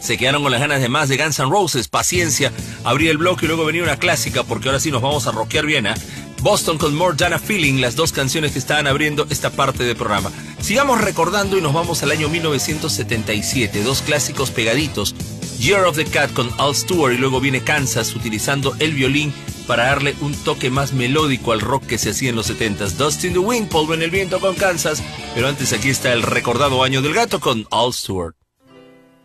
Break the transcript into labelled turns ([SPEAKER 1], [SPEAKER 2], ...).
[SPEAKER 1] Se quedaron con las ganas de más de Guns N' Roses. Paciencia, abría el bloque y luego venía una clásica, porque ahora sí nos vamos a rockear bien, ¿eh? Boston con More Than a Feeling, las dos canciones que estaban abriendo esta parte del programa. Sigamos recordando y nos vamos al año 1977, dos clásicos pegaditos. Year of the Cat con Al Stewart y luego viene Kansas utilizando el violín para darle un toque más melódico al rock que se hacía en los 70s. Dust in the Wind, polvo en el viento con Kansas, pero antes aquí está el recordado Año del Gato con Al Stewart.